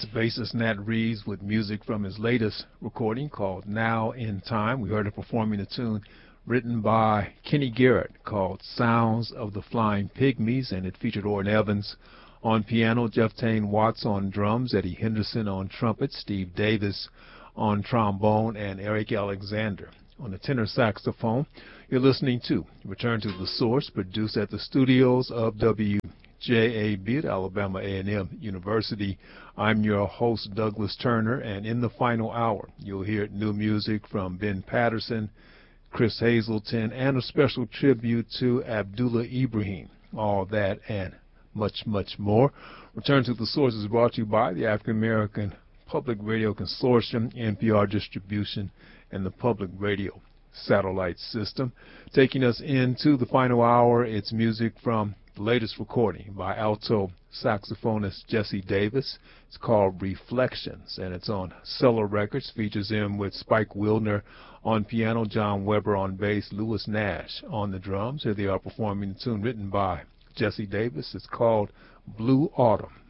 That's bassist Nat Reeves with music from his latest recording called Now in Time. We heard him performing a tune written by Kenny Garrett called Sounds of the Flying Pygmies, and it featured Orrin Evans on piano, Jeff Tane Watts on drums, Eddie Henderson on trumpet, Steve Davis on trombone, and Eric Alexander on the tenor saxophone. You're listening to Return to the Source, produced at the studios of WJAB at Alabama A&M University. I'm your host, Douglas Turner, and in the final hour, you'll hear new music from Ben Patterson, Chris Hazelton, and a special tribute to Abdullah Ibrahim. All that and much, much more. Return to the Source is brought to you by the African American Public Radio Consortium, NPR Distribution, and the Public Radio Satellite System. Taking us into the final hour, it's music from the latest recording by alto saxophonist Jesse Davis. It's called Reflections, and it's on Cellar Records. Features him with Spike Wildner on piano, John Weber on bass, Lewis Nash on the drums. Here they are performing a tune written by Jesse Davis. It's called Blue Autumn.